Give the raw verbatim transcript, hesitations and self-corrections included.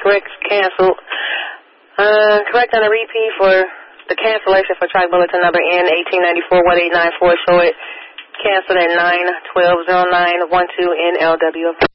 correct, canceled. Uh, correct on the repeat for the cancellation for track bulletin number N eighteen ninety-four one eight nine four. Show it canceled at nine twelve oh nine one two in L W.